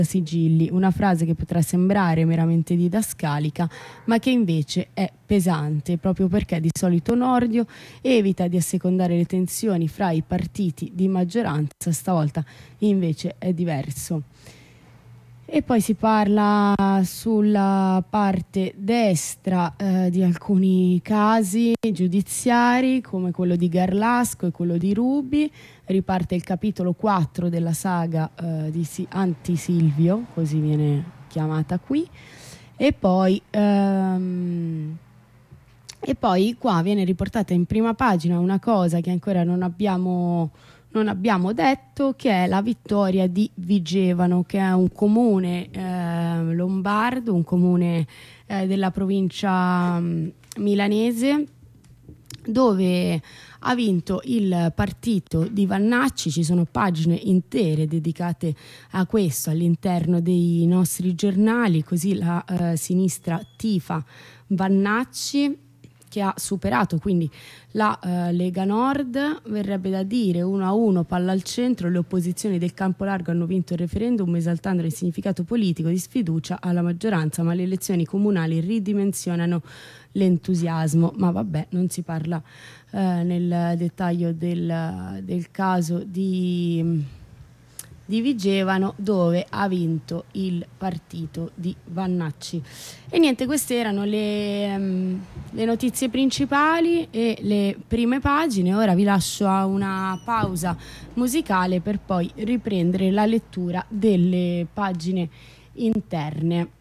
sigilli, una frase che potrà sembrare meramente didascalica, ma che invece è pesante, proprio perché di solito Nordio evita di assecondare le tensioni fra i partiti di maggioranza, stavolta invece è diverso. E poi si parla sulla parte destra di alcuni casi giudiziari, come quello di Garlasco e quello di Ruby. Riparte il capitolo 4 della saga di Anti-Silvio, così viene chiamata qui. E poi qua viene riportata in prima pagina una cosa che ancora non abbiamo detto, che è la vittoria di Vigevano, che è un comune lombardo, un comune della provincia milanese, dove ha vinto il partito di Vannacci. Ci sono pagine intere dedicate a questo all'interno dei nostri giornali, così la sinistra tifa Vannacci, che ha superato quindi la Lega Nord. Verrebbe da dire 1-1, palla al centro, le opposizioni del campo largo hanno vinto il referendum esaltando il significato politico di sfiducia alla maggioranza, ma le elezioni comunali ridimensionano l'entusiasmo. Ma vabbè, non si parla nel dettaglio del caso di Vigevano, dove ha vinto il partito di Vannacci. E niente, queste erano le notizie principali e le prime pagine. Ora vi lascio a una pausa musicale per poi riprendere la lettura delle pagine interne.